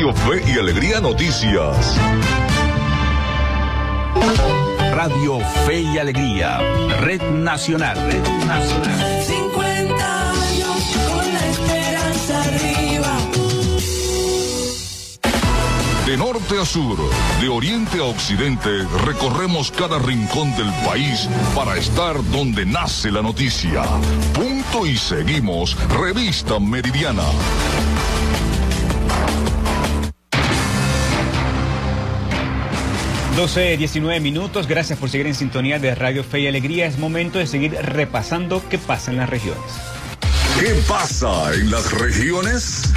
Radio Fe y Alegría Noticias. Radio Fe y Alegría, Red Nacional. 50 años con la esperanza arriba. De norte a sur, de oriente a occidente, recorremos cada rincón del país para estar donde nace la noticia. Punto y seguimos, Revista Meridiana. (12:19). Gracias por seguir en sintonía de Radio Fe y Alegría. Es momento de seguir repasando qué pasa en las regiones. ¿Qué pasa en las regiones?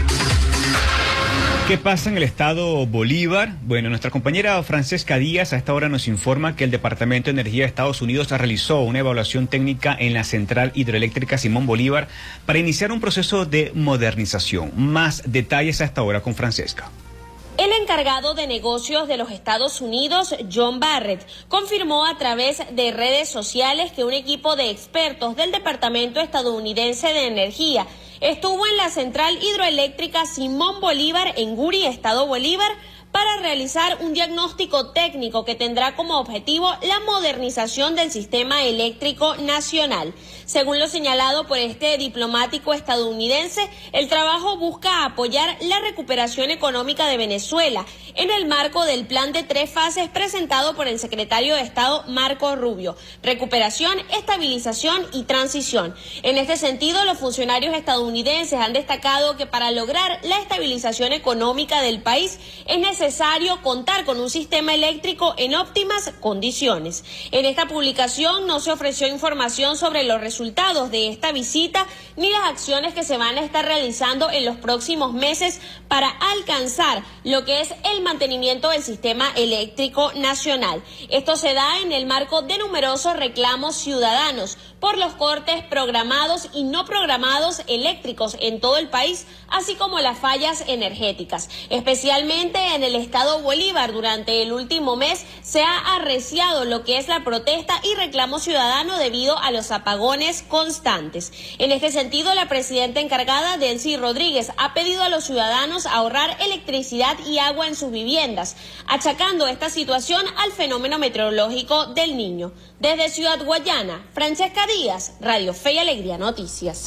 ¿Qué pasa en el estado Bolívar? Bueno, nuestra compañera Francesca Díaz a esta hora nos informa que el Departamento de Energía de Estados Unidos realizó una evaluación técnica en la central hidroeléctrica Simón Bolívar para iniciar un proceso de modernización. Más detalles a esta hora con Francesca. El encargado de negocios de los Estados Unidos, John Barrett, confirmó a través de redes sociales que un equipo de expertos del Departamento Estadounidense de Energía estuvo en la central hidroeléctrica Simón Bolívar en Guri, Estado Bolívar, para realizar un diagnóstico técnico que tendrá como objetivo la modernización del sistema eléctrico nacional. Según lo señalado por este diplomático estadounidense, el trabajo busca apoyar la recuperación económica de Venezuela en el marco del plan de 3 fases presentado por el secretario de Estado Marco Rubio: recuperación, estabilización y transición. En este sentido, los funcionarios estadounidenses han destacado que para lograr la estabilización económica del país es necesario contar con un sistema eléctrico en óptimas condiciones. En esta publicación no se ofreció información sobre los resultados de esta visita ni las acciones que se van a estar realizando en los próximos meses para alcanzar lo que es el mantenimiento del sistema eléctrico nacional. Esto se da en el marco de numerosos reclamos ciudadanos por los cortes programados y no programados eléctricos en todo el país, así como las fallas energéticas. Especialmente en el estado Bolívar, durante el último mes se ha arreciado lo que es la protesta y reclamo ciudadano debido a los apagones constantes. En este sentido, la presidenta encargada, Delcy Rodríguez, ha pedido a los ciudadanos ahorrar electricidad y agua en sus viviendas, achacando esta situación al fenómeno meteorológico del Niño. Desde Ciudad Guayana, Francesca Díaz, Radio Fe y Alegría Noticias.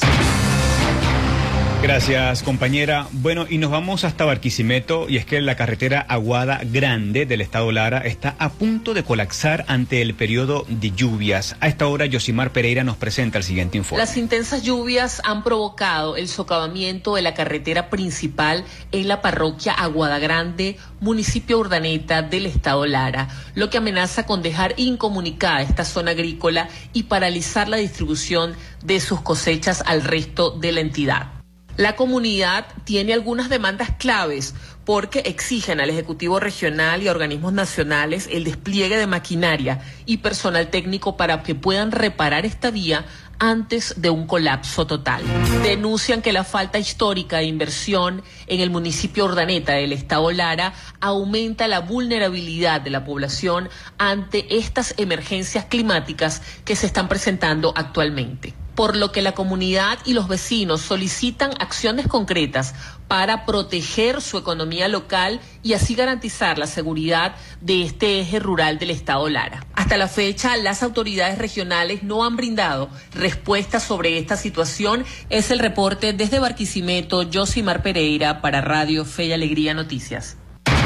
Gracias, compañera. Bueno, y nos vamos hasta Barquisimeto, y es que la carretera Aguada Grande del estado Lara está a punto de colapsar ante el periodo de lluvias. A esta hora, Yosimar Pereira nos presenta el siguiente informe. Las intensas lluvias han provocado el socavamiento de la carretera principal en la parroquia Aguada Grande, municipio Urdaneta del estado Lara, lo que amenaza con dejar incomunicada esta zona agrícola y paralizar la distribución de sus cosechas al resto de la entidad. La comunidad tiene algunas demandas claves porque exigen al Ejecutivo Regional y a organismos nacionales el despliegue de maquinaria y personal técnico para que puedan reparar esta vía antes de un colapso total. Denuncian que la falta histórica de inversión en el municipio Urdaneta del estado Lara aumenta la vulnerabilidad de la población ante estas emergencias climáticas que se están presentando actualmente, por lo que la comunidad y los vecinos solicitan acciones concretas para proteger su economía local y así garantizar la seguridad de este eje rural del estado Lara. Hasta la fecha, las autoridades regionales no han brindado respuestas sobre esta situación. Es el reporte desde Barquisimeto, Yosimar Pereira, para Radio Fe y Alegría Noticias.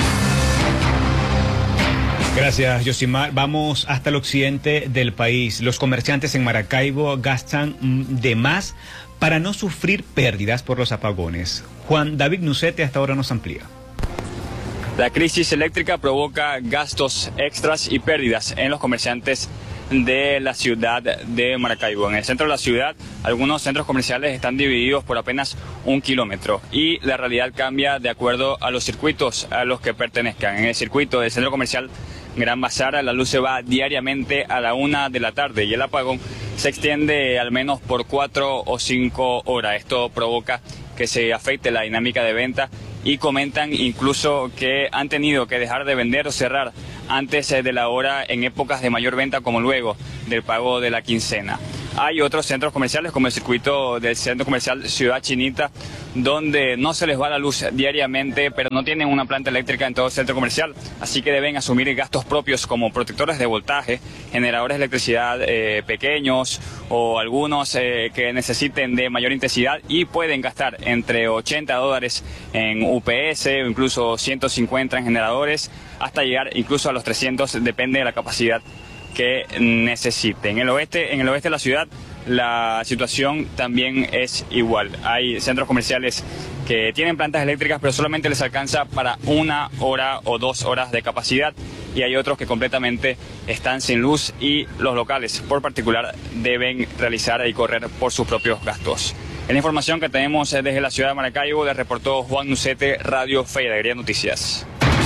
Gracias, Yosimar. Vamos hasta el occidente del país. Los comerciantes en Maracaibo gastan de más para no sufrir pérdidas por los apagones. Juan David Nucete hasta ahora nos amplía. La crisis eléctrica provoca gastos extras y pérdidas en los comerciantes de la ciudad de Maracaibo. En el centro de la ciudad, algunos centros comerciales están divididos por apenas 1 kilómetro y la realidad cambia de acuerdo a los circuitos a los que pertenezcan. En el circuito del centro comercial Gran Bazar, la luz se va diariamente a la 1 de la tarde y el apagón se extiende al menos por 4 o 5 horas. Esto provoca que se afecte la dinámica de venta y comentan incluso que han tenido que dejar de vender o cerrar antes de la hora en épocas de mayor venta como luego del pago de la quincena. Hay otros centros comerciales como el circuito del centro comercial Ciudad Chinita, donde no se les va la luz diariamente, pero no tienen una planta eléctrica en todo el centro comercial, así que deben asumir gastos propios como protectores de voltaje, generadores de electricidad pequeños o algunos que necesiten de mayor intensidad, y pueden gastar entre $80 en UPS o incluso 150 en generadores, hasta llegar incluso a los 300, depende de la capacidad que necesiten. En el oeste de la ciudad la situación también es igual. Hay centros comerciales que tienen plantas eléctricas, pero solamente les alcanza para 1 hora o 2 horas de capacidad, y hay otros que completamente están sin luz, y los locales por particular deben realizar y correr por sus propios gastos. En la información que tenemos desde la ciudad de Maracaibo, le reportó Juan Nucete, Radio Fe y Alegría Noticias.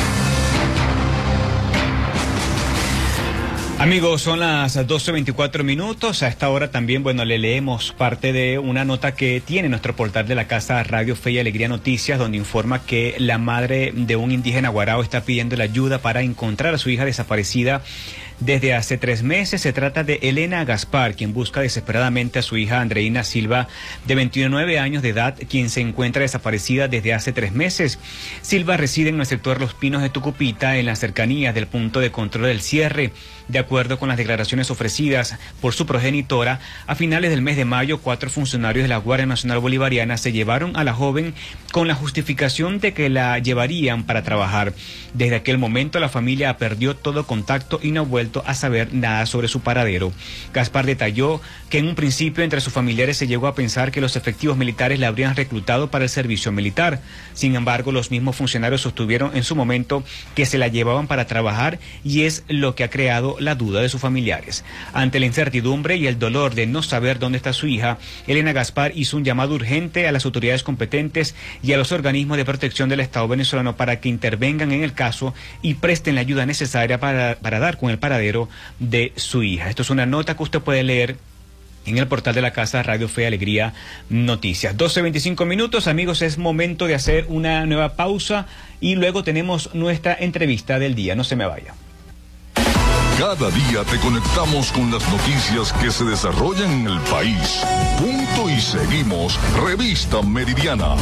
Amigos, son las 12:24. A esta hora también, le leemos parte de una nota que tiene nuestro portal de la casa Radio Fe y Alegría Noticias, donde informa que la madre de un indígena guarao está pidiendo la ayuda para encontrar a su hija desaparecida desde hace 3 meses. Se trata de Elena Gaspar, quien busca desesperadamente a su hija Andreina Silva, de 29 años de edad, quien se encuentra desaparecida desde hace 3 meses. Silva reside en el sector Los Pinos de Tucupita, en las cercanías del punto de control del cierre. De acuerdo con las declaraciones ofrecidas por su progenitora, a finales del mes de mayo, 4 funcionarios de la Guardia Nacional Bolivariana se llevaron a la joven con la justificación de que la llevarían para trabajar. Desde aquel momento, la familia perdió todo contacto y no ha vuelto a saber nada sobre su paradero. Gaspar detalló que en un principio entre sus familiares se llegó a pensar que los efectivos militares la habrían reclutado para el servicio militar. Sin embargo, los mismos funcionarios sostuvieron en su momento que se la llevaban para trabajar, y es lo que ha creado la duda de sus familiares. Ante la incertidumbre y el dolor de no saber dónde está su hija, Elena Gaspar hizo un llamado urgente a las autoridades competentes y a los organismos de protección del Estado venezolano para que intervengan en el caso y presten la ayuda necesaria para dar con el paradero de su hija. Esto es una nota que usted puede leer en el portal de la casa Radio Fe y Alegría Noticias. 12:25, amigos, es momento de hacer una nueva pausa y luego tenemos nuestra entrevista del día. No se me vaya. Cada día te conectamos con las noticias que se desarrollan en el país. Punto y seguimos. Revista Meridiana.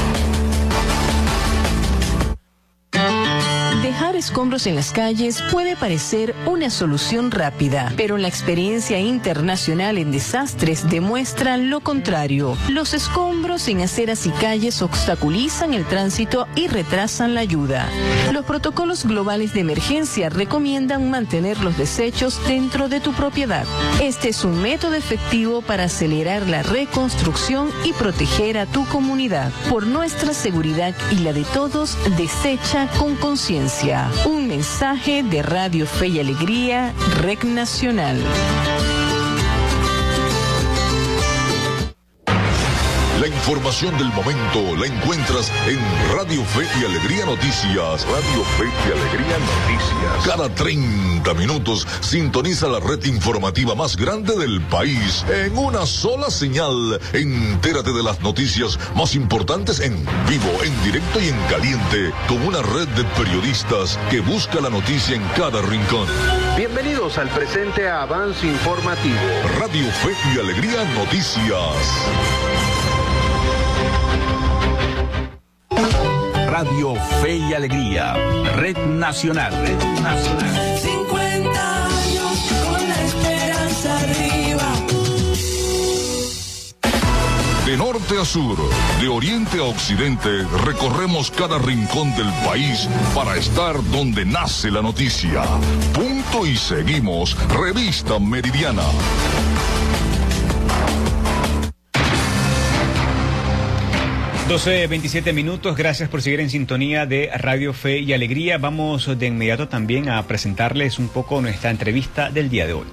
Dejar escombros en las calles puede parecer una solución rápida, pero la experiencia internacional en desastres demuestra lo contrario. Los escombros en aceras y calles obstaculizan el tránsito y retrasan la ayuda. Los protocolos globales de emergencia recomiendan mantener los desechos dentro de tu propiedad. Este es un método efectivo para acelerar la reconstrucción y proteger a tu comunidad. Por nuestra seguridad y la de todos, desecha con conciencia. Un mensaje de Radio Fe y Alegría, REC Nacional. La información del momento la encuentras en Radio Fe y Alegría Noticias. Radio Fe y Alegría Noticias. Cada 30 minutos sintoniza la red informativa más grande del país en una sola señal. Entérate de las noticias más importantes en vivo, en directo y en caliente, con una red de periodistas que busca la noticia en cada rincón. Bienvenidos al presente avance informativo. Radio Fe y Alegría Noticias. Radio Fe y Alegría, Red Nacional, Red Nacional. 50 años con la esperanza arriba. De norte a sur, de oriente a occidente, recorremos cada rincón del país para estar donde nace la noticia. Punto y seguimos. Revista Meridiana. 12:27, gracias por seguir en sintonía de Radio Fe y Alegría. Vamos de inmediato también a presentarles un poco nuestra entrevista del día de hoy.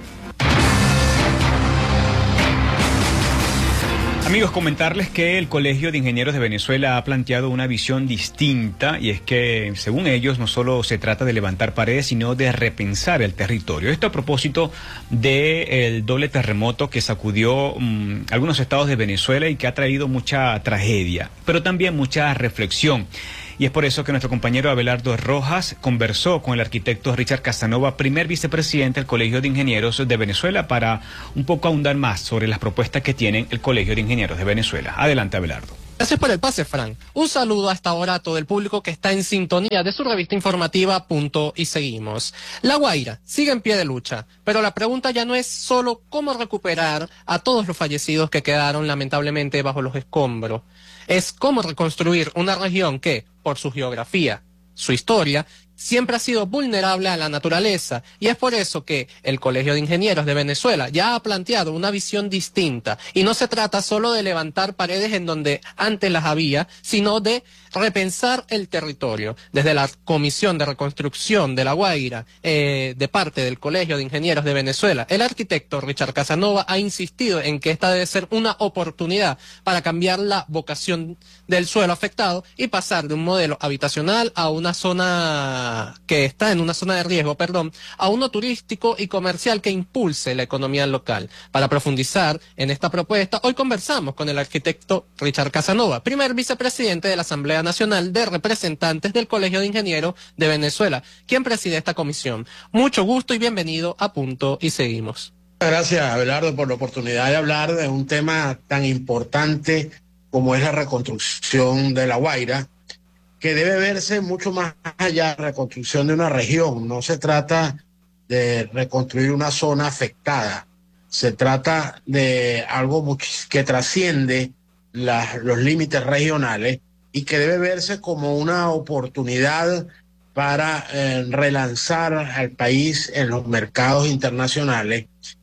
Amigos, comentarles que el Colegio de Ingenieros de Venezuela ha planteado una visión distinta, y es que, según ellos, no solo se trata de levantar paredes, sino de repensar el territorio. Esto a propósito del doble terremoto que sacudió algunos estados de Venezuela y que ha traído mucha tragedia, pero también mucha reflexión. Y es por eso que nuestro compañero Abelardo Rojas conversó con el arquitecto Richard Casanova, primer vicepresidente del Colegio de Ingenieros de Venezuela, para un poco ahondar más sobre las propuestas que tienen el Colegio de Ingenieros de Venezuela. Adelante, Abelardo. Gracias por el pase, Fran. Un saludo hasta ahora a todo el público que está en sintonía de su revista informativa Punto y Seguimos. La Guaira sigue en pie de lucha, pero la pregunta ya no es solo cómo recuperar a todos los fallecidos que quedaron lamentablemente bajo los escombros. Es cómo reconstruir una región que, por su geografía, su historia, siempre ha sido vulnerable a la naturaleza, y es por eso que el Colegio de Ingenieros de Venezuela ya ha planteado una visión distinta, y no se trata solo de levantar paredes en donde antes las había, sino de repensar el territorio. Desde la Comisión de Reconstrucción de La Guaira, de parte del Colegio de Ingenieros de Venezuela, el arquitecto Richard Casanova ha insistido en que esta debe ser una oportunidad para cambiar la vocación del suelo afectado y pasar de un modelo habitacional a una zona que está en una zona de riesgo, a uno turístico y comercial que impulse la economía local. Para profundizar en esta propuesta, hoy conversamos con el arquitecto Richard Casanova, primer vicepresidente de la Asamblea Nacional de Representantes del Colegio de Ingenieros de Venezuela, quien preside esta comisión. Mucho gusto y bienvenido a Punto y Seguimos. Gracias, Abelardo, por la oportunidad de hablar de un tema tan importante como es la reconstrucción de La Guaira, que debe verse mucho más allá de la reconstrucción de una región. No se trata de reconstruir una zona afectada, se trata de algo que trasciende los límites regionales y que debe verse como una oportunidad para relanzar al país en los mercados internacionales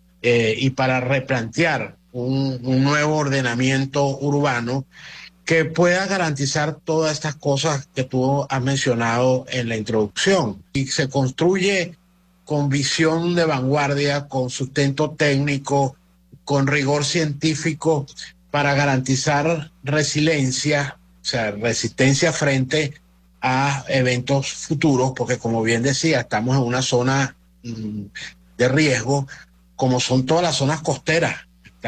y para replantear un nuevo ordenamiento urbano que pueda garantizar todas estas cosas que tú has mencionado en la introducción. Y se construye con visión de vanguardia, con sustento técnico, con rigor científico, para garantizar resiliencia, o sea, resistencia frente a eventos futuros, porque como bien decía, estamos en una zona de riesgo, como son todas las zonas costeras.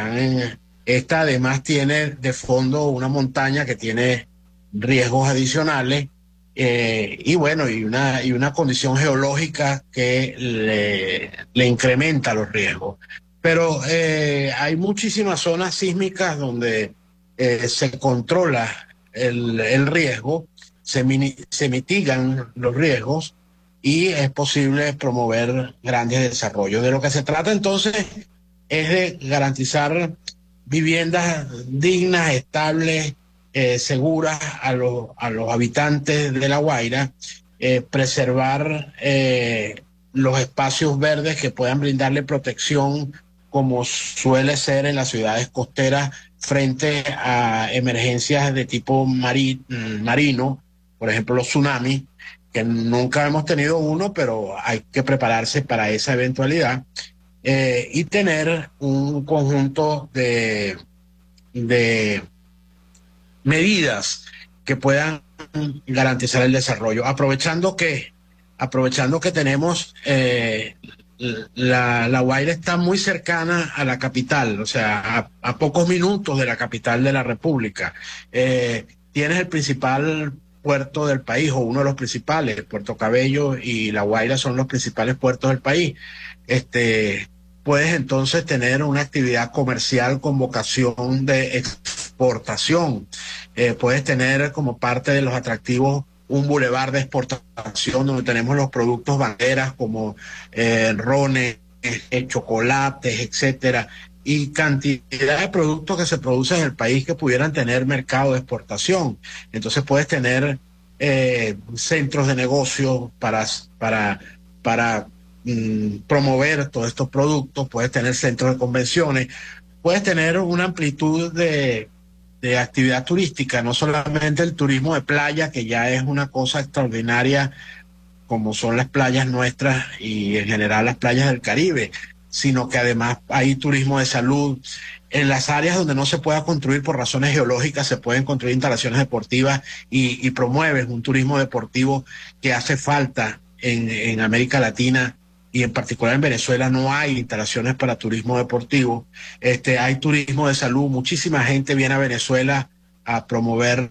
Esta además tiene de fondo una montaña que tiene riesgos adicionales y una condición geológica que le incrementa los riesgos. Pero hay muchísimas zonas sísmicas donde se controla el riesgo, se mitigan los riesgos y es posible promover grandes desarrollos. De lo que se trata entonces es de garantizar viviendas dignas, estables, seguras a los habitantes de La Guaira, preservar los espacios verdes que puedan brindarle protección, como suele ser en las ciudades costeras, frente a emergencias de tipo marino, por ejemplo los tsunamis, que nunca hemos tenido uno, pero hay que prepararse para esa eventualidad. Y tener un conjunto de medidas que puedan garantizar el desarrollo, aprovechando que tenemos la Guaira está muy cercana a la capital, o sea, a pocos minutos de la capital de la República. Tienes el principal puerto del país, o uno de los principales. Puerto Cabello y La Guaira son los principales puertos del país. Puedes entonces tener una actividad comercial con vocación de exportación. Puedes tener como parte de los atractivos un bulevar de exportación donde tenemos los productos banderas como rones, chocolates, etcétera, y cantidad de productos que se producen en el país que pudieran tener mercado de exportación. Entonces puedes tener centros de negocio para promover todos estos productos, puedes tener centros de convenciones, puedes tener una amplitud de actividad turística, no solamente el turismo de playa, que ya es una cosa extraordinaria, como son las playas nuestras y en general las playas del Caribe, sino que además hay turismo de salud. En las áreas donde no se pueda construir por razones geológicas, se pueden construir instalaciones deportivas y promueves un turismo deportivo que hace falta en América Latina, y en particular en Venezuela no hay instalaciones para turismo deportivo. Hay turismo de salud, muchísima gente viene a Venezuela a promover,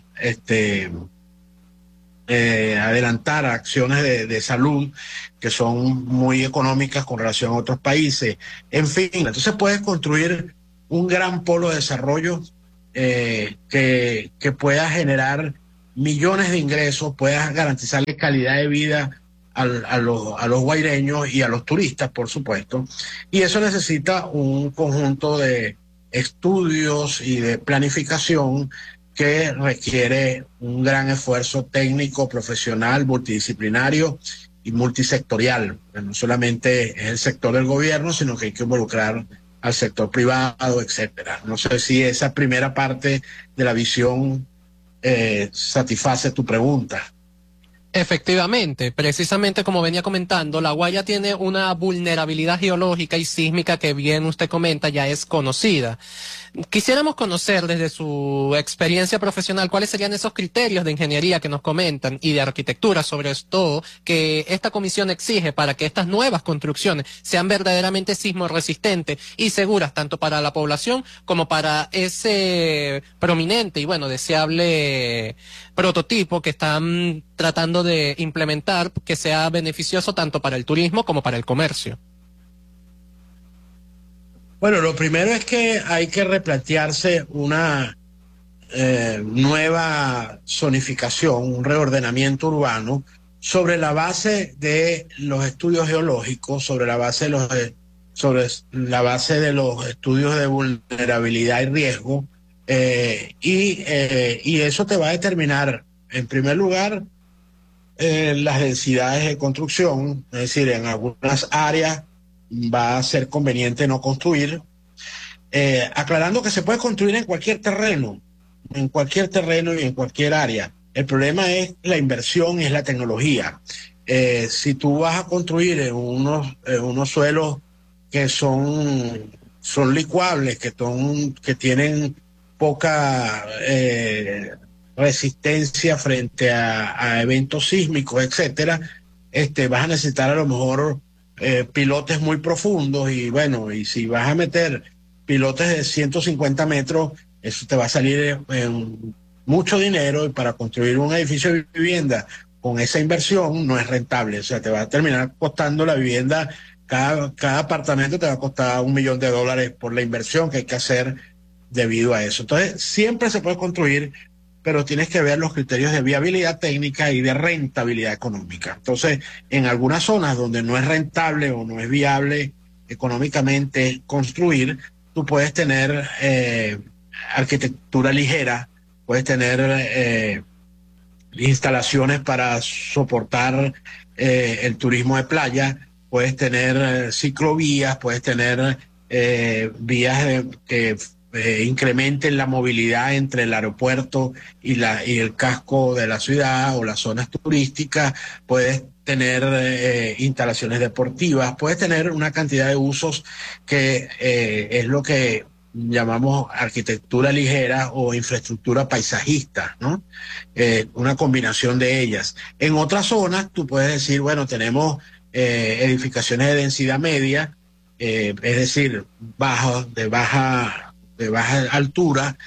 adelantar acciones de salud que son muy económicas con relación a otros países. En fin, entonces puedes construir un gran polo de desarrollo que pueda generar millones de ingresos, pueda garantizarle calidad de vida a los guaireños y a los turistas, por supuesto. Y eso necesita un conjunto de estudios y de planificación que requiere un gran esfuerzo técnico, profesional, multidisciplinario y multisectorial. No solamente es el sector del gobierno, sino que hay que involucrar al sector privado, etcétera. No sé si esa primera parte de la visión satisface tu pregunta. Efectivamente, precisamente como venía comentando, La Guaira tiene una vulnerabilidad geológica y sísmica que bien usted comenta ya es conocida. Quisiéramos conocer desde su experiencia profesional cuáles serían esos criterios de ingeniería que nos comentan y de arquitectura sobre todo que esta comisión exige para que estas nuevas construcciones sean verdaderamente sismo resistentes y seguras tanto para la población como para ese prominente y bueno deseable prototipo que están tratando de implementar que sea beneficioso tanto para el turismo como para el comercio. Bueno, lo primero es que hay que replantearse una nueva zonificación, un reordenamiento urbano sobre la base de los estudios geológicos, sobre la base de los estudios de vulnerabilidad y riesgo, y eso te va a determinar, en primer lugar, las densidades de construcción, es decir, en algunas áreas va a ser conveniente no construir, aclarando que se puede construir en cualquier terreno y en cualquier área. El problema es la inversión, es la tecnología. Si tú vas a construir en unos suelos que son licuables, que tienen poca resistencia frente a eventos sísmicos, etcétera, vas a necesitar a lo mejor pilotes muy profundos y bueno, y si vas a meter pilotes de 150 metros, eso te va a salir en mucho dinero y para construir un edificio de vivienda con esa inversión no es rentable, o sea, te va a terminar costando la vivienda, cada apartamento te va a costar $1 millón por la inversión que hay que hacer debido a eso. Entonces, siempre se puede construir, pero tienes que ver los criterios de viabilidad técnica y de rentabilidad económica. Entonces, en algunas zonas donde no es rentable o no es viable económicamente construir, tú puedes tener arquitectura ligera, puedes tener instalaciones para soportar el turismo de playa, puedes tener ciclovías, puedes tener vías que incrementen la movilidad entre el aeropuerto y el casco de la ciudad o las zonas turísticas, puedes tener instalaciones deportivas, puedes tener una cantidad de usos que es lo que llamamos arquitectura ligera o infraestructura paisajista, ¿no? Una combinación de ellas. En otras zonas tú puedes decir, bueno, tenemos edificaciones de densidad media, es decir, de baja altura,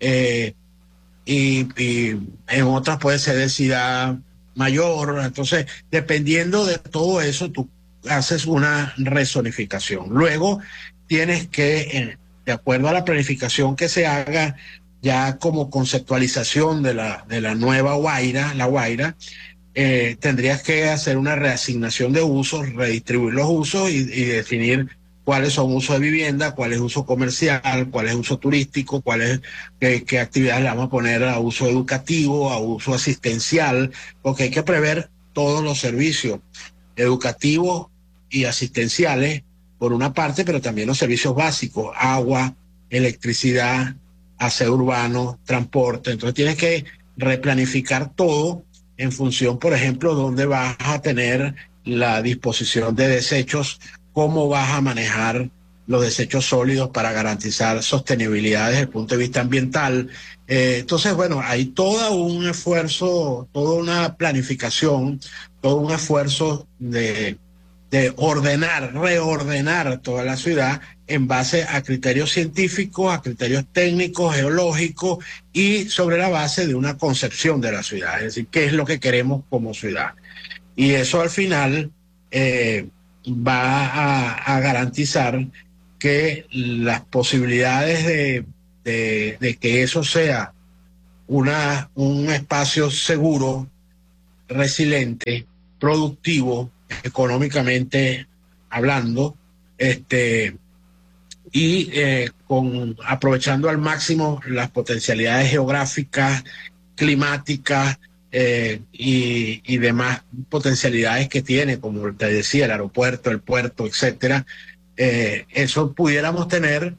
y en otras puede ser densidad mayor. Entonces, dependiendo de todo eso, tú haces una rezonificación. Luego tienes que, de acuerdo a la planificación que se haga, ya como conceptualización de la nueva Guaira, La Guaira, tendrías que hacer una reasignación de usos, redistribuir los usos y definir cuáles son usos de vivienda, cuál es uso comercial, cuál es uso turístico, qué actividades le vamos a poner a uso educativo, a uso asistencial, porque hay que prever todos los servicios educativos y asistenciales por una parte, pero también los servicios básicos, agua, electricidad, aseo urbano, transporte. Entonces tienes que replanificar todo en función, por ejemplo, dónde vas a tener la disposición de desechos, cómo vas a manejar los desechos sólidos para garantizar sostenibilidad desde el punto de vista ambiental. Entonces, bueno, hay todo un esfuerzo, toda una planificación, todo un esfuerzo de reordenar toda la ciudad en base a criterios científicos, a criterios técnicos, geológicos y sobre la base de una concepción de la ciudad, es decir, qué es lo que queremos como ciudad. Y eso al final va a garantizar que las posibilidades de que eso sea un espacio seguro, resiliente, productivo, económicamente hablando, aprovechando al máximo las potencialidades geográficas, climáticas y demás potencialidades que tiene, como te decía, el aeropuerto, el puerto, etcétera. Eso pudiéramos tener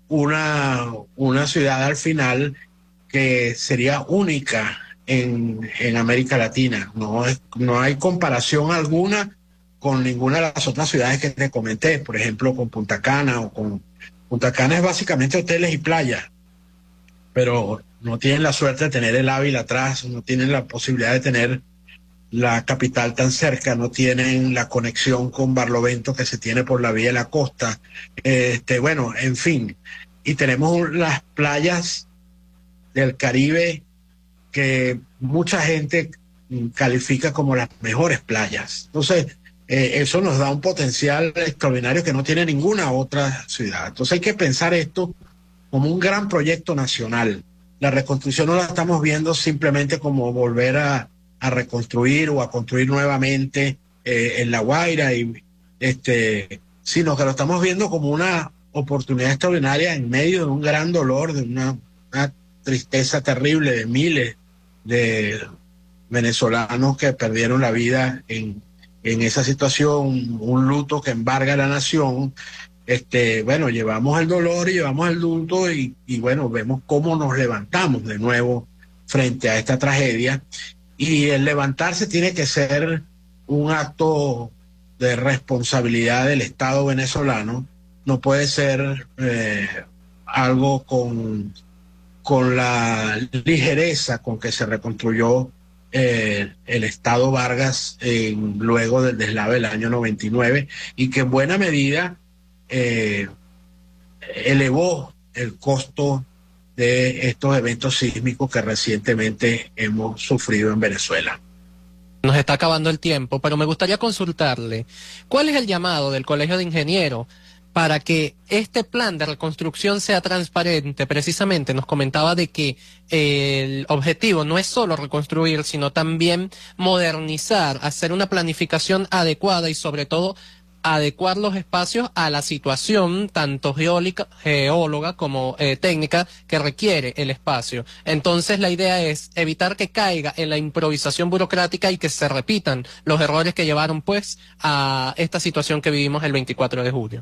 una ciudad al final que sería única en América Latina. No hay comparación alguna con ninguna de las otras ciudades que te comenté, por ejemplo, con Punta Cana Punta Cana es básicamente hoteles y playas, pero no tienen la suerte de tener el Ávila atrás, no tienen la posibilidad de tener la capital tan cerca, no tienen la conexión con Barlovento que se tiene por la vía de la costa. Bueno, en fin, y tenemos las playas del Caribe que mucha gente califica como las mejores playas. Entonces, eso nos da un potencial extraordinario que no tiene ninguna otra ciudad. Entonces hay que pensar esto como un gran proyecto nacional. La reconstrucción no la estamos viendo simplemente como volver a reconstruir o a construir nuevamente en La Guaira, sino que lo estamos viendo como una oportunidad extraordinaria en medio de un gran dolor, de una tristeza terrible de miles de venezolanos que perdieron la vida en esa situación, un luto que embarga a la nación. Bueno, llevamos el dolor y llevamos el luto y bueno, vemos cómo nos levantamos de nuevo frente a esta tragedia. Y el levantarse tiene que ser un acto de responsabilidad del Estado venezolano. No puede ser algo con la ligereza con que se reconstruyó el Estado Vargas luego del deslave del año 99 y que en buena medida elevó el costo de estos eventos sísmicos que recientemente hemos sufrido en Venezuela. Nos está acabando el tiempo, pero me gustaría consultarle, ¿cuál es el llamado del Colegio de Ingenieros para que este plan de reconstrucción sea transparente? Precisamente nos comentaba de que el objetivo no es solo reconstruir, sino también modernizar, hacer una planificación adecuada y sobre todo adecuar los espacios a la situación tanto geóloga como técnica que requiere el espacio. Entonces la idea es evitar que caiga en la improvisación burocrática y que se repitan los errores que llevaron pues a esta situación que vivimos el 24 de julio.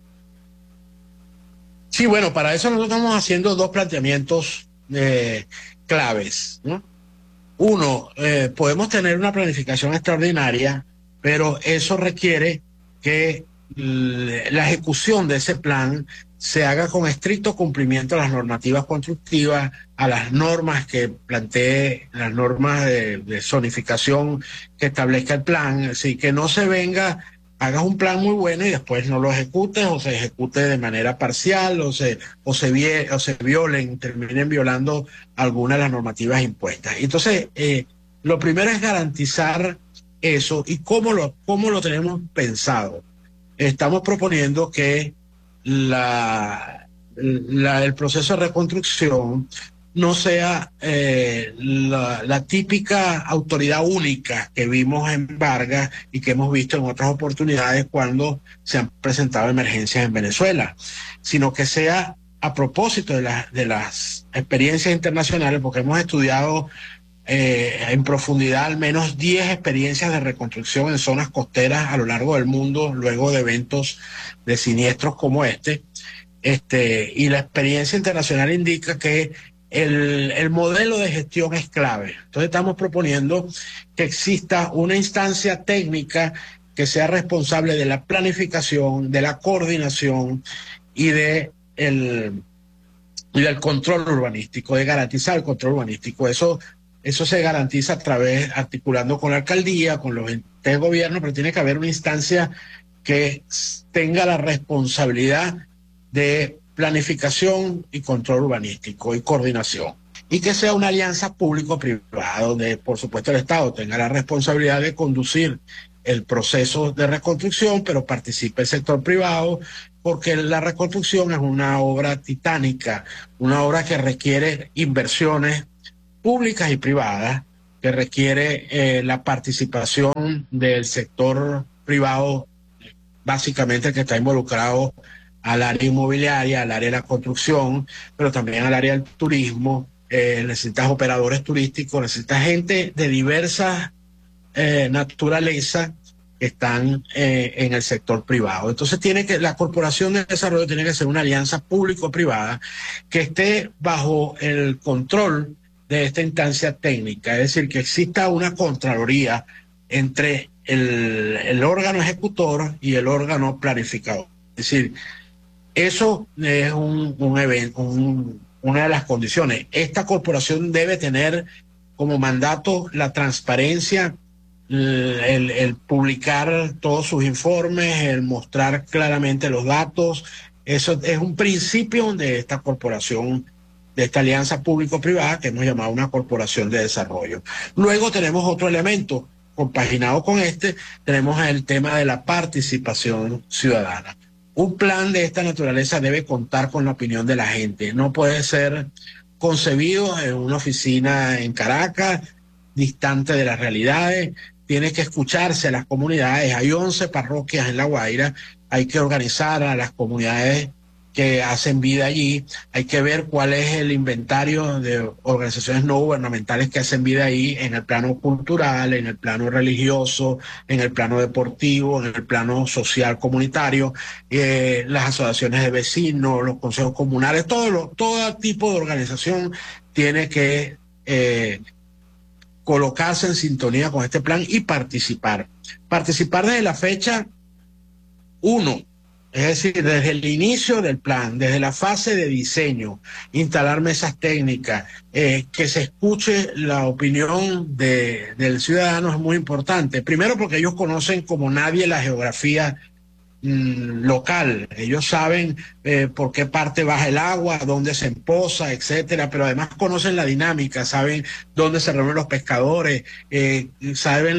Sí, bueno, para eso nosotros estamos haciendo dos planteamientos claves, ¿no? Uno, podemos tener una planificación extraordinaria, pero eso requiere que la ejecución de ese plan se haga con estricto cumplimiento a las normativas constructivas, a las normas que plantee, las normas de zonificación que establezca el plan, así que no se venga, hagas un plan muy bueno y después no lo ejecutes o se ejecute de manera parcial o se violen, terminen violando algunas de las normativas impuestas. Entonces, lo primero es garantizar eso. ¿Y cómo lo tenemos pensado? Estamos proponiendo que el proceso de reconstrucción no sea la típica autoridad única que vimos en Vargas y que hemos visto en otras oportunidades cuando se han presentado emergencias en Venezuela, sino que sea a propósito de las experiencias internacionales, porque hemos estudiado en profundidad al menos 10 experiencias de reconstrucción en zonas costeras a lo largo del mundo luego de eventos de siniestros como este, y la experiencia internacional indica que el modelo de gestión es clave. Entonces estamos proponiendo que exista una instancia técnica que sea responsable de la planificación, de la coordinación y del control urbanístico, de garantizar el control urbanístico. Eso se garantiza articulando con la alcaldía, con los entes de gobierno, pero tiene que haber una instancia que tenga la responsabilidad de planificación y control urbanístico y coordinación. Y que sea una alianza público-privada, donde por supuesto el Estado tenga la responsabilidad de conducir el proceso de reconstrucción, pero participe el sector privado, porque la reconstrucción es una obra titánica, una obra que requiere inversiones públicas y privadas, que requiere la participación del sector privado, básicamente que está involucrado al área inmobiliaria, al área de la construcción, pero también al área del turismo. Necesitas operadores turísticos, necesitas gente de diversas naturalezas que están en el sector privado. Entonces la Corporación de Desarrollo tiene que ser una alianza público-privada que esté bajo el control de esta instancia técnica, es decir, que exista una contraloría entre el órgano ejecutor y el órgano planificador. Es decir, eso es un evento, una de las condiciones. Esta corporación debe tener como mandato la transparencia, el publicar todos sus informes, el mostrar claramente los datos. Eso es un principio de esta corporación, de esta alianza público-privada que hemos llamado una corporación de desarrollo. Luego tenemos otro elemento compaginado con tenemos el tema de la participación ciudadana. Un plan de esta naturaleza debe contar con la opinión de la gente. No puede ser concebido en una oficina en Caracas, distante de las realidades. Tiene que escucharse a las comunidades. Hay 11 parroquias en La Guaira. Hay que organizar a las comunidades que hacen vida allí. Hay que ver cuál es el inventario de organizaciones no gubernamentales que hacen vida ahí en el plano cultural, en el plano religioso, en el plano deportivo, en el plano social comunitario, las asociaciones de vecinos, los consejos comunales, todo tipo de organización tiene que colocarse en sintonía con este plan y participar. Participar desde la fecha 1. Es decir, desde el inicio del plan, desde la fase de diseño, instalar mesas técnicas, que se escuche la opinión del ciudadano es muy importante. Primero porque ellos conocen como nadie la geografía local. Ellos saben por qué parte baja el agua, dónde se empoza, etcétera, pero además conocen la dinámica, saben dónde se reúnen los pescadores, saben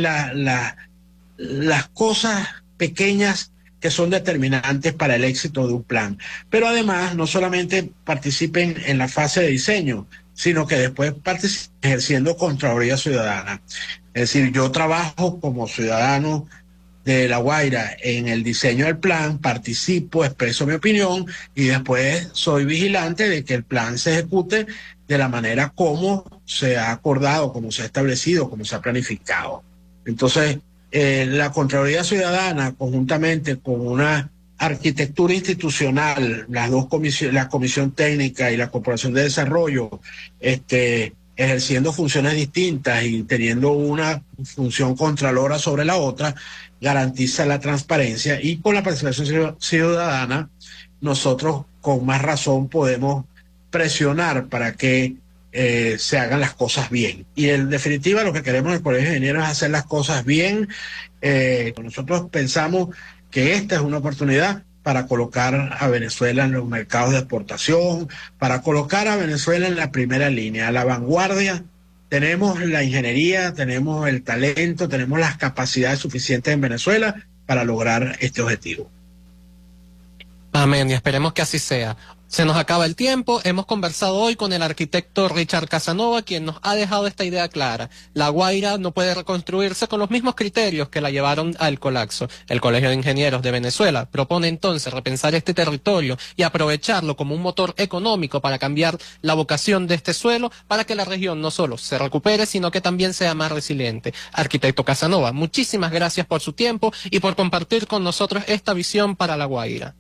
las cosas pequeñas que son determinantes para el éxito de un plan. Pero además, no solamente participen en la fase de diseño, sino que después participen ejerciendo Contraloría Ciudadana. Es decir, yo trabajo como ciudadano de La Guaira en el diseño del plan, participo, expreso mi opinión y después soy vigilante de que el plan se ejecute de la manera como se ha acordado, como se ha establecido, como se ha planificado. Entonces, la Contraloría Ciudadana, conjuntamente con una arquitectura institucional, las dos comisiones, la Comisión Técnica y la Corporación de Desarrollo, ejerciendo funciones distintas y teniendo una función contralora sobre la otra, garantiza la transparencia, y con la participación ciudadana nosotros con más razón podemos presionar para que se hagan las cosas bien. Y en definitiva lo que queremos en el Colegio de Ingenieros es hacer las cosas bien. Nosotros pensamos que esta es una oportunidad para colocar a Venezuela en los mercados de exportación, para colocar a Venezuela en la primera línea, a la vanguardia. Tenemos la ingeniería, tenemos el talento, tenemos las capacidades suficientes en Venezuela para lograr este objetivo. Amén, y esperemos que así sea. Se nos acaba el tiempo. Hemos conversado hoy con el arquitecto Richard Casanova, quien nos ha dejado esta idea clara. La Guaira no puede reconstruirse con los mismos criterios que la llevaron al colapso. El Colegio de Ingenieros de Venezuela propone entonces repensar este territorio y aprovecharlo como un motor económico para cambiar la vocación de este suelo, para que la región no solo se recupere, sino que también sea más resiliente. Arquitecto Casanova, muchísimas gracias por su tiempo y por compartir con nosotros esta visión para La Guaira.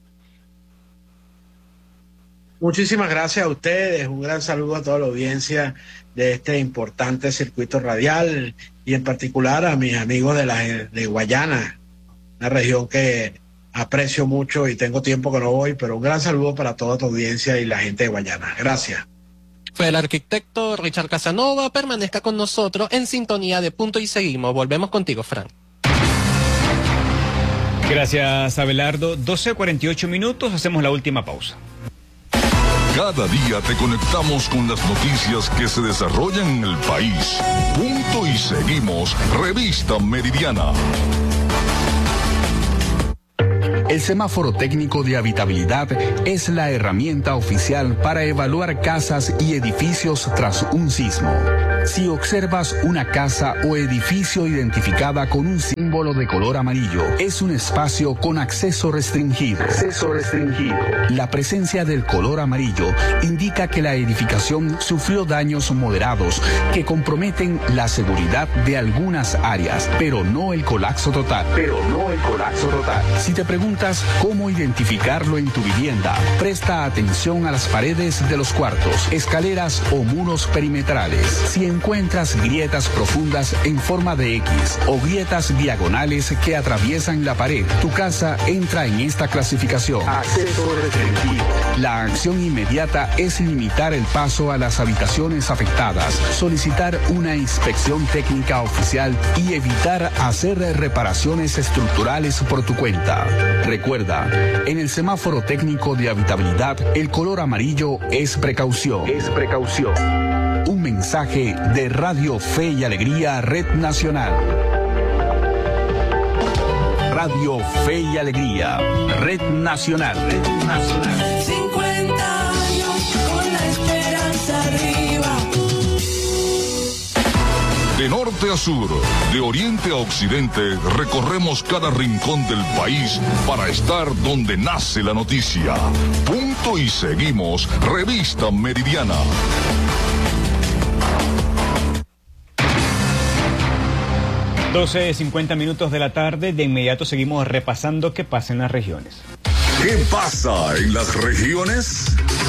Muchísimas gracias a ustedes, un gran saludo a toda la audiencia de este importante circuito radial y en particular a mis amigos de Guayana, una región que aprecio mucho y tengo tiempo que no voy, pero un gran saludo para toda tu audiencia y la gente de Guayana. Gracias. Fue el arquitecto Richard Casanova. Permanezca con nosotros en sintonía de Punto y Seguimos. Volvemos contigo, Frank. Gracias, Abelardo. 12:48 minutos, hacemos la última pausa. Cada día te conectamos con las noticias que se desarrollan en el país. Punto y Seguimos, Revista Meridiana. El semáforo técnico de habitabilidad es la herramienta oficial para evaluar casas y edificios tras un sismo. Si observas una casa o edificio identificada con un símbolo de color amarillo, es un espacio con acceso restringido. La presencia del color amarillo indica que la edificación sufrió daños moderados que comprometen la seguridad de algunas áreas, pero no el colapso total. Si te preguntas cómo identificarlo en tu vivienda, presta atención a las paredes de los cuartos, escaleras o muros perimetrales. Si encuentras grietas profundas en forma de X o grietas diagonales que atraviesan la pared, tu casa entra en esta clasificación. Acceso restringido. La acción inmediata es limitar el paso a las habitaciones afectadas, solicitar una inspección técnica oficial y evitar hacer reparaciones estructurales por tu cuenta. Recuerda, en el semáforo técnico de habitabilidad, el color amarillo es precaución. Un mensaje de Radio Fe y Alegría, Red Nacional. Radio Fe y Alegría, Red Nacional. 50 años con la esperanza arriba. De norte a sur, de oriente a occidente, recorremos cada rincón del país para estar donde nace la noticia. Punto y seguimos, Revista Meridiana. (12:50 de la tarde). De inmediato seguimos repasando qué pasa en las regiones. ¿Qué pasa en las regiones?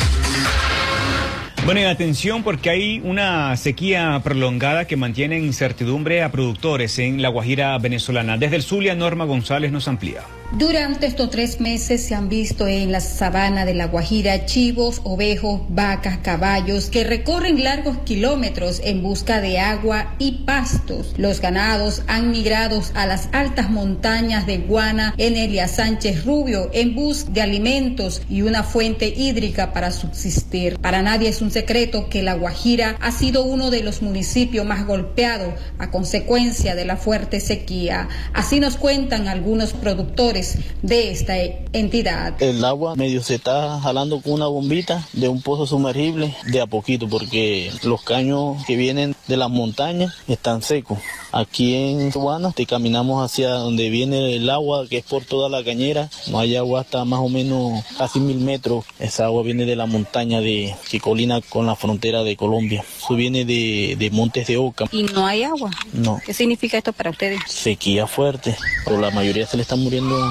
Bueno, y atención porque hay una sequía prolongada que mantiene en incertidumbre a productores en La Guajira venezolana. Desde el Zulia, Norma González nos amplía. Durante estos 3 meses se han visto en la sabana de La Guajira chivos, ovejos, vacas, caballos que recorren largos kilómetros en busca de agua y pastos. Los ganados han migrado a las altas montañas de Guana en Elías Sánchez Rubio en busca de alimentos y una fuente hídrica para subsistir. Para nadie es un secreto que La Guajira ha sido uno de los municipios más golpeados a consecuencia de la fuerte sequía. Así nos cuentan algunos productores de esta entidad. El agua medio se está jalando con una bombita de un pozo sumergible de a poquito porque los caños que vienen de las montañas están secos. Aquí en Guana te caminamos hacia donde viene el agua, que es por toda la cañera. No hay agua hasta más o menos casi 1000 metros. Esa agua viene de la montaña que colina con la frontera de Colombia. Eso viene de Montes de Oca. ¿Y no hay agua? No. ¿Qué significa esto para ustedes? Sequía fuerte, pero la mayoría se le están muriendo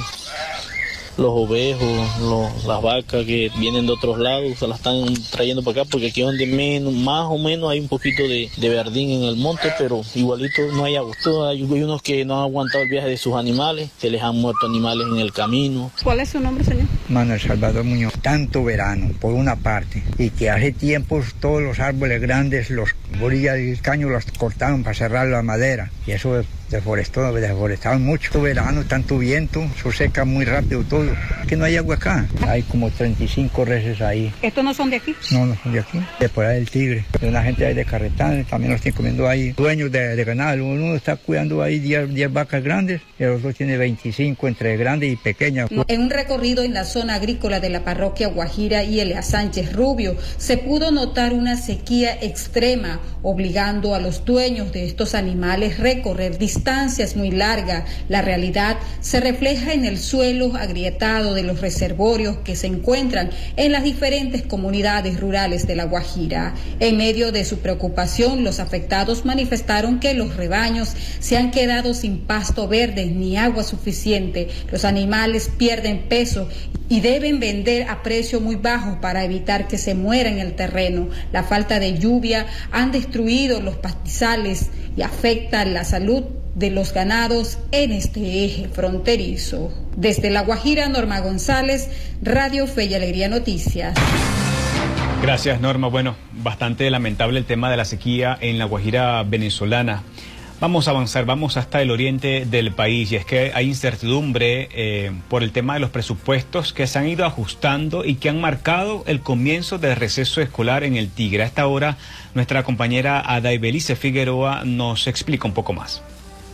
los ovejos, las vacas que vienen de otros lados, se las están trayendo para acá porque aquí es donde más o menos hay un poquito de verdín en el monte, pero igualito no hay agua. Hay unos que no han aguantado el viaje de sus animales, se les han muerto animales en el camino. ¿Cuál es su nombre, señor? Manuel Salvador Muñoz. Tanto verano, por una parte, y que hace tiempos todos los árboles grandes, los borillas del caño los cortaron para cerrar la madera, y eso deforestaron mucho. Tanto verano, tanto viento, eso seca muy rápido todo. Que no hay agua acá. Hay como 35 reses ahí. ¿Estos no son de aquí? No, no son de aquí. De por ahí del Tigre. De una gente ahí de Carretán, también los tienen comiendo ahí. Dueños de ganado. Uno está cuidando ahí 10 vacas grandes, y el otro tiene 25 entre grandes y pequeñas. En un recorrido en la zona agrícola de la parroquia Guajira y Elías Sánchez Rubio, se pudo notar una sequía extrema, obligando a los dueños de estos animales a recorrer distancias muy largas. La realidad se refleja en el suelo agrietado de los reservorios que se encuentran en las diferentes comunidades rurales de La Guajira. En medio de su preocupación, los afectados manifestaron que los rebaños se han quedado sin pasto verde ni agua suficiente. Los animales pierden peso y deben vender a precio muy bajo para evitar que se mueran en el terreno. La falta de lluvia han destruido los pastizales y afecta la salud de los ganados en este eje fronterizo. Desde La Guajira, Norma González, Radio Fe y Alegría Noticias. Gracias, Norma. Bueno, bastante lamentable el tema de la sequía en La Guajira venezolana. Vamos a avanzar, vamos hasta el oriente del país, y es que hay incertidumbre por el tema de los presupuestos que se han ido ajustando y que han marcado el comienzo del receso escolar en el Tigre. A esta hora, nuestra compañera Adaibelice Figueroa nos explica un poco más.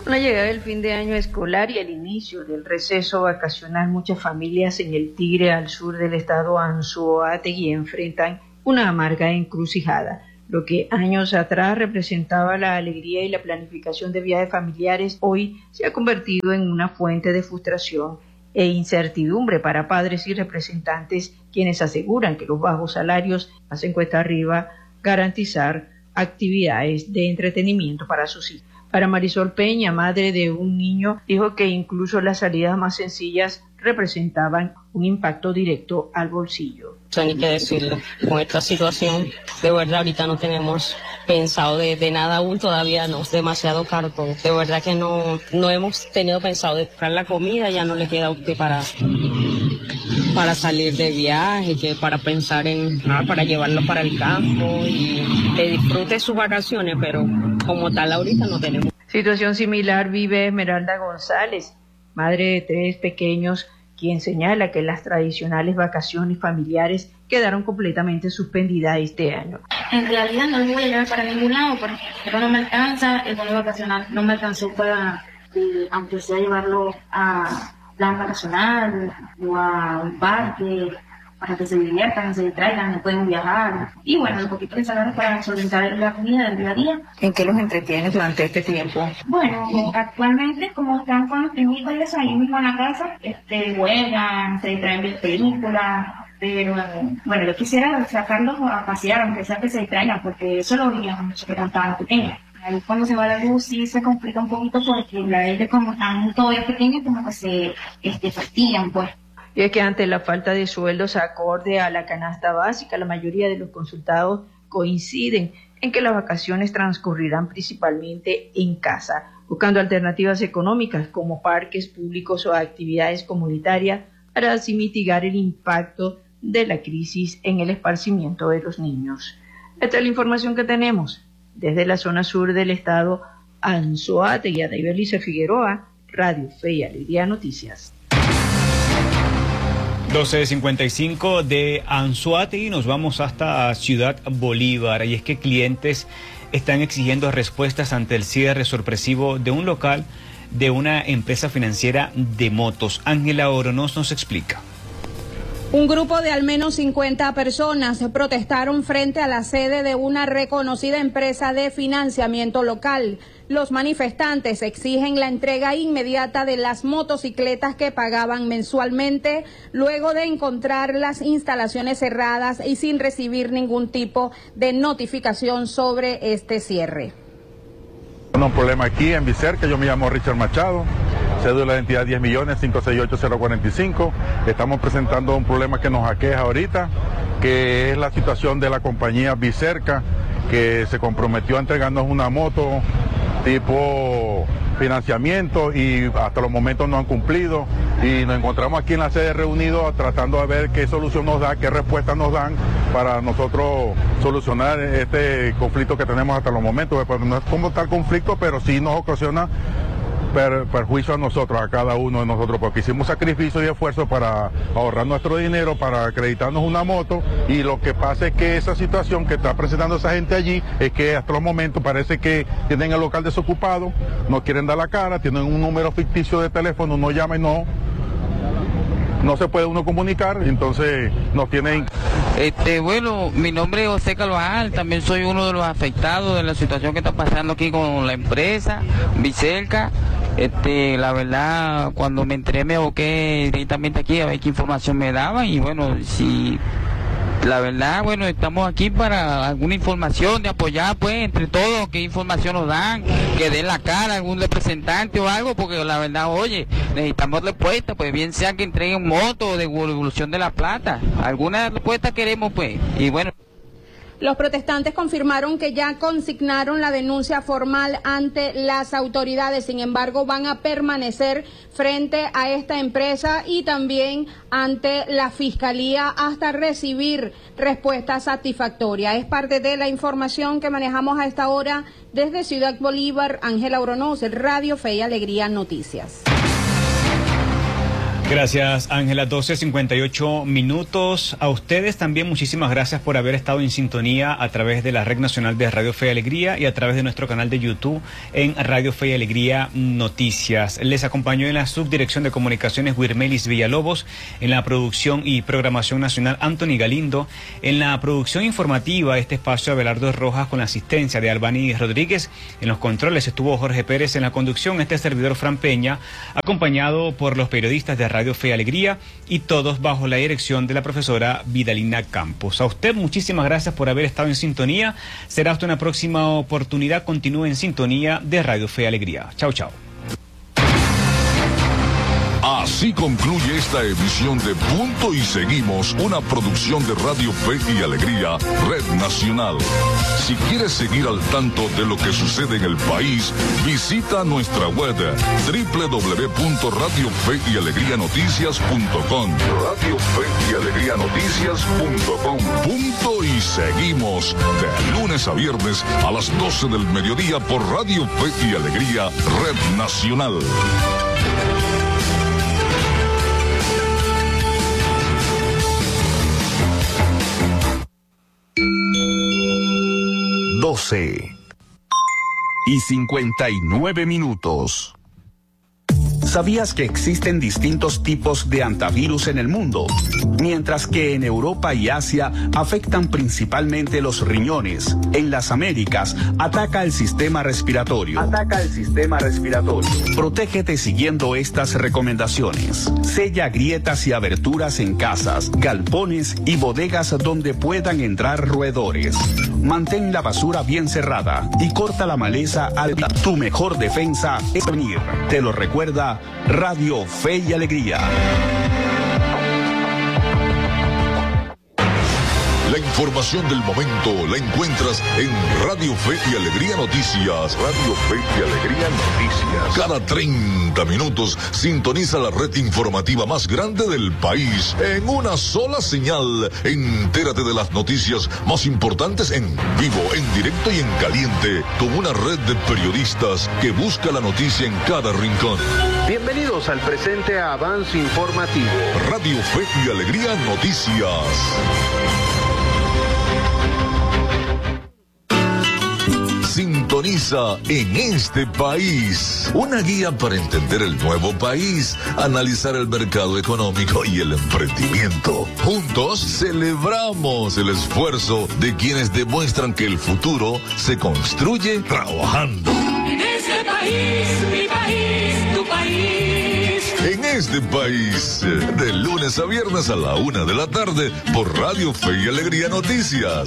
Con la llegada del fin de año escolar y el inicio del receso vacacional, muchas familias en el Tigre, al sur del estado Anzoátegui, enfrentan una amarga encrucijada. Lo que años atrás representaba la alegría y la planificación de viajes familiares, hoy se ha convertido en una fuente de frustración e incertidumbre para padres y representantes, quienes aseguran que los bajos salarios hacen cuesta arriba garantizar actividades de entretenimiento para sus hijos. Para Marisol Peña, madre de un niño, dijo que incluso las salidas más sencillas representaban un impacto directo al bolsillo. Hay que decirlo, con esta situación, de verdad ahorita no tenemos pensado de nada aún, todavía no, es demasiado caro todo. De verdad que no hemos tenido pensado de comprar la comida, ya no le queda a usted para salir de viaje, que para pensar para llevarlo para el campo y que disfrute sus vacaciones, pero como tal ahorita no tenemos. Situación similar vive Esmeralda González, madre de 3 pequeños, quien señala que las tradicionales vacaciones familiares quedaron completamente suspendidas este año. En realidad no lo voy a llevar para ningún lado porque no me alcanza, el bono vacacional no me alcanzó para, aunque sea llevarlo a plan vacacional o a un parque, para que se diviertan, se distraigan, no pueden viajar. Y bueno, un poquito de salario para solventar la comida del día a día. ¿En qué los entretienes durante este tiempo? Bueno, actualmente, como están con los pequeñitos y eso, ahí mismo en la casa, juegan, se distraen viendo películas, pero bueno, yo quisiera sacarlos a pasear, aunque sea que se distraigan, porque eso lo veían mucho que estaban pequeños. Ahí cuando se va la luz sí se complica un poquito porque ellos como están todavía pequeños, como que se fastidian, pues. Y es que ante la falta de sueldos acorde a la canasta básica, la mayoría de los consultados coinciden en que las vacaciones transcurrirán principalmente en casa, buscando alternativas económicas como parques públicos o actividades comunitarias para así mitigar el impacto de la crisis en el esparcimiento de los niños. Esta es la información que tenemos desde la zona sur del estado Anzoátegui. Daibelice Figueroa, Radio Fe y Alegría Noticias. 12:55 de Anzoátegui, nos vamos hasta Ciudad Bolívar, y es que clientes están exigiendo respuestas ante el cierre sorpresivo de un local de una empresa financiera de motos. Ángela Oronoz nos explica. Un grupo de al menos 50 personas protestaron frente a la sede de una reconocida empresa de financiamiento local. Los manifestantes exigen la entrega inmediata de las motocicletas que pagaban mensualmente, luego de encontrar las instalaciones cerradas y sin recibir ningún tipo de notificación sobre este cierre. Un problema aquí en Vicerca, yo me llamo Richard Machado, cédula de identidad 10.568.045. Estamos presentando un problema que nos aqueja ahorita, que es la situación de la compañía Vicerca, que se comprometió a entregarnos una moto tipo financiamiento y hasta los momentos no han cumplido, y nos encontramos aquí en la sede reunidos tratando de ver qué solución nos da, qué respuesta nos dan para nosotros solucionar este conflicto que tenemos hasta los momentos. Pues no es como tal conflicto, pero sí nos ocasiona perjuicio a nosotros, a cada uno de nosotros, porque hicimos sacrificio y esfuerzo para ahorrar nuestro dinero, para acreditarnos una moto, y lo que pasa es que esa situación que está presentando esa gente allí es que hasta los momentos parece que tienen el local desocupado, no quieren dar la cara, tienen un número ficticio de teléfono, uno llama y no se puede uno comunicar, entonces nos tienen... Bueno, mi nombre es José Carvajal, también soy uno de los afectados de la situación que está pasando aquí con la empresa Vicerca. La verdad, cuando me enteré me aboqué directamente aquí a ver qué información me daban, y bueno, si la verdad, bueno, estamos aquí para alguna información, de apoyar pues entre todos, qué información nos dan, que den la cara a algún representante o algo, porque la verdad, oye, necesitamos respuesta, pues bien sea que entreguen motos o devolución de la plata, alguna respuesta queremos pues, y bueno. Los protestantes confirmaron que ya consignaron la denuncia formal ante las autoridades, sin embargo van a permanecer frente a esta empresa y también ante la Fiscalía hasta recibir respuesta satisfactoria. Es parte de la información que manejamos a esta hora desde Ciudad Bolívar. Ángela Oronoz, Radio Fe y Alegría Noticias. Gracias, Ángela. 12:58 minutos. A ustedes también muchísimas gracias por haber estado en sintonía a través de la Red Nacional de Radio Fe y Alegría y a través de nuestro canal de YouTube en Radio Fe y Alegría Noticias. Les acompañó en la subdirección de comunicaciones Wirmelis Villalobos, en la producción y programación nacional Anthony Galindo, en la producción informativa este espacio Abelardo Rojas con la asistencia de Albani Rodríguez, en los controles estuvo Jorge Pérez, en la conducción este servidor Fran Peña, acompañado por los periodistas de Radio Fe y Alegría y todos bajo la dirección de la profesora Vidalina Campos. A usted muchísimas gracias por haber estado en sintonía. Será hasta una próxima oportunidad. Continúe en sintonía de Radio Fe y Alegría. Chao, chao. Así concluye esta edición de Punto y Seguimos, una producción de Radio Fe y Alegría, Red Nacional. Si quieres seguir al tanto de lo que sucede en el país, visita nuestra web www.radiofeyalegrianoticias.com. Radio Fe y Alegría Noticias.com. Punto y Seguimos, de lunes a viernes a las 12 del mediodía por Radio Fe y Alegría, Red Nacional. y 59 minutos. ¿Sabías que existen distintos tipos de antivirus en el mundo? Mientras que en Europa y Asia afectan principalmente los riñones, en las Américas ataca el sistema respiratorio. Protégete siguiendo estas recomendaciones. Sella grietas y aberturas en casas, galpones y bodegas donde puedan entrar roedores. Mantén la basura bien cerrada y corta la maleza al día. Tu mejor defensa es venir. Te lo recuerda Radio Fe y Alegría. La información del momento la encuentras en Radio Fe y Alegría Noticias. Radio Fe y Alegría Noticias. Cada 30 minutos sintoniza la red informativa más grande del país en una sola señal. Entérate de las noticias más importantes en vivo, en directo y en caliente, con una red de periodistas que busca la noticia en cada rincón. Bienvenidos al presente avance informativo. Radio Fe y Alegría Noticias. Sintoniza En este País, una guía para entender el nuevo país, analizar el mercado económico y el emprendimiento. Juntos celebramos el esfuerzo de quienes demuestran que el futuro se construye trabajando. En este país, mi país, tu país. En este país, de lunes a viernes a la 1 de la tarde por Radio Fe y Alegría Noticias.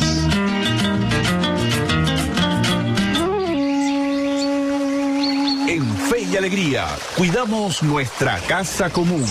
En Fe y Alegría, cuidamos nuestra casa común.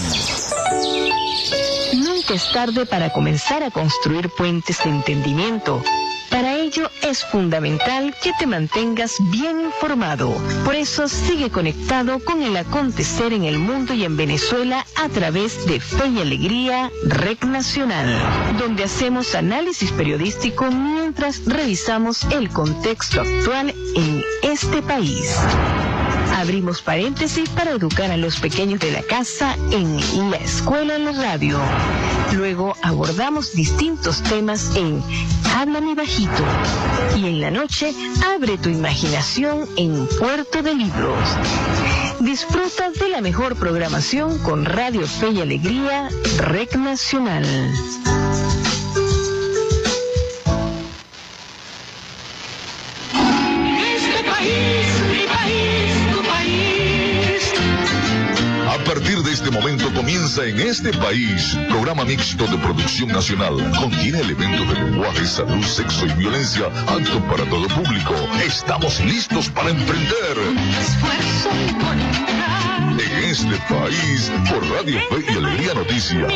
Nunca es tarde para comenzar a construir puentes de entendimiento. Para ello es fundamental que te mantengas bien informado. Por eso sigue conectado con el acontecer en el mundo y en Venezuela a través de Fe y Alegría, Red Nacional, donde hacemos análisis periodístico mientras revisamos el contexto actual en este país. Abrimos paréntesis para educar a los pequeños de la casa en la escuela en la radio. Luego abordamos distintos temas en Háblame Bajito. Y en la noche, abre tu imaginación en Puerto de Libros. Disfruta de la mejor programación con Radio Fe y Alegría, Red Nacional. A partir de este momento comienza En este País, programa mixto de producción nacional. Contiene elementos de lenguaje, salud, sexo y violencia, apto para todo público. Estamos listos para emprender. En este país, por Radio Fe y Alegría Noticias.